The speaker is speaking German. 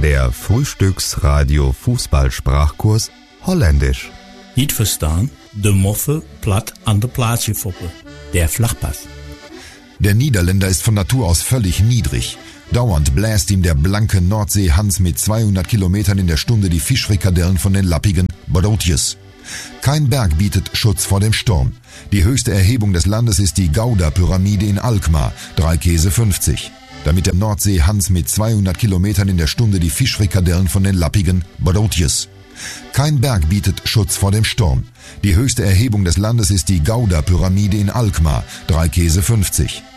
Der Frühstücksradio-Fußball-Sprachkurs Holländisch. Niet verstaan, de Moffe platt an der Plaatjefoppe. Der Flachpass. Der Niederländer ist von Natur aus völlig niedrig. Dauernd bläst ihm der blanke Nordsee-Hans mit 200 Kilometern in der Stunde die Fischfrikadellen von den lappigen Broodjes. Kein Berg bietet Schutz vor dem Sturm. Die höchste Erhebung des Landes ist die Gouda-Pyramide in Alkmaar, 3 Käse 50. Damit der Nordsee-Hans mit 200 Kilometern in der Stunde die Fischfrikadellen von den lappigen Broodjes. Kein Berg bietet Schutz vor dem Sturm. Die höchste Erhebung des Landes ist die Gouda-Pyramide in Alkmaar, 3 Käse 50.